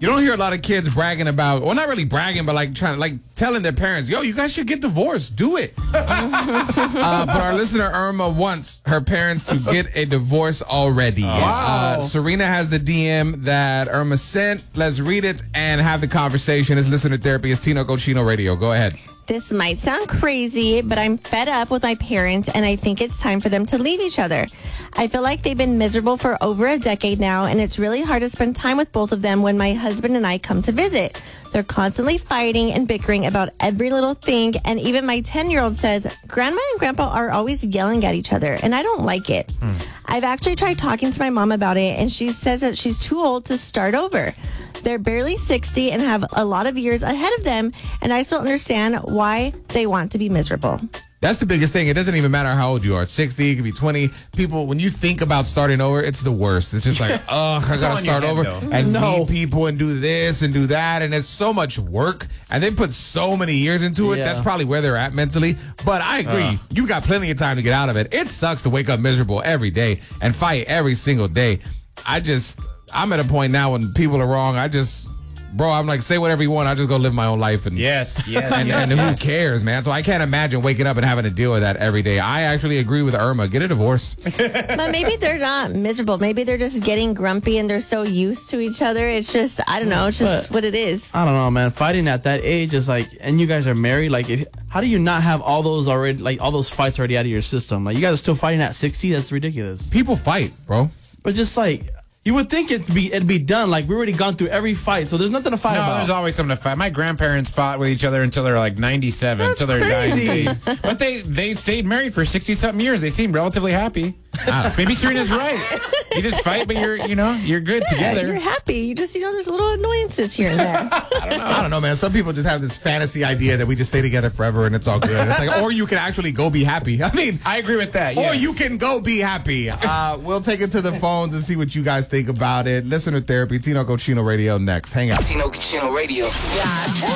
You don't hear a lot of kids bragging about, well, not really bragging, but like telling their parents, yo, you guys should get divorced. Do it. But our listener Irma wants her parents to get a divorce already. Wow. Serena has the DM that Irma sent. Let's read it and have the conversation. It's Listener Therapy. It's Tino Cochino Radio. Go ahead. This might sound crazy, but I'm fed up with my parents, and I think it's time for them to leave each other. I feel like they've been miserable for over a decade now, and it's really hard to spend time with both of them when my husband and I come to visit. They're constantly fighting and bickering about every little thing, and even my 10-year-old says, Grandma and Grandpa are always yelling at each other, and I don't like it. I've actually tried talking to my mom about it, and she says that she's too old to start over. They're barely 60 and have a lot of years ahead of them, and I just don't understand why they want to be miserable. That's the biggest thing. It doesn't even matter how old you are. It's 60, it could be 20. People, when you think about starting over, it's the worst. It's just like, ugh, I gotta start over and meet people and do this and do that. And it's so much work. And they put so many years into it. Yeah. That's probably where they're at mentally. But I agree. You got plenty of time to get out of it. It sucks to wake up miserable every day and fight every single day. I'm at a point now when people are wrong. I'm like, say whatever you want. I just go live my own life. And Yes. and who cares, man? So I can't imagine waking up and having to deal with that every day. I actually agree with Irma. Get a divorce. But maybe they're not miserable. Maybe they're just getting grumpy and they're so used to each other. It's just, I don't know. It's just what it is. I don't know, man. Fighting at that age is like, and you guys are married. Like, how do you not have all those already, like all those fights already out of your system? Like, you guys are still fighting at 60? That's ridiculous. People fight, bro. But just like, you would think it'd be done. Like, we already gone through every fight, so there's nothing to fight about. There's always something to fight. My grandparents fought with each other until they were like 97, until their dying days. But they stayed married for 60-something years. They seem relatively happy. Maybe Serena's right. You just fight, but you're good together. You're happy. You just, there's little annoyances here and there. I don't know, man. Some people just have this fantasy idea that we just stay together forever and it's all good. It's like, or you can actually go be happy. I mean, I agree with that. Or Yes. you can go be happy. We'll take it to the phones and see what you guys think about it. Listener Therapy, Tino Cochino Radio next. Hang out. Tino Cochino Radio. Yeah.